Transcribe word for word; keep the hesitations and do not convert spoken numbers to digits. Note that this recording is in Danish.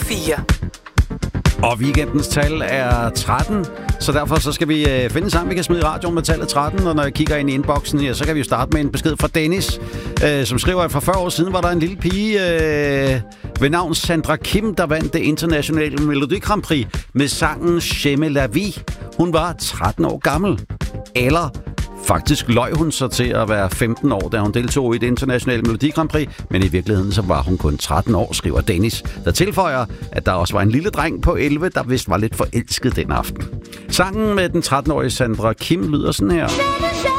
fire. Og weekendens tal er tretten, så derfor så skal vi øh, finde en sang, vi kan smide i radioen med tallet tretten. Og når jeg kigger ind i inboxen her, så kan vi jo starte med en besked fra Dennis, øh, som skriver, at for fyrre år siden var der en lille pige øh, ved navn Sandra Kim, der vandt det internationale Melodi Grand Prix med sangen J'aime la vie. Hun var tretten år gammel. Eller faktisk løj hun så til at være femten år, da hun deltog i det internationale Melodi Grand Prix, men i virkeligheden så var hun kun tretten år, skriver Dennis, der tilføjer, at der også var en lille dreng på elleve, der vist var lidt forelsket den aften. Sangen med den tretten-årige Sandra Kim lyder sådan her.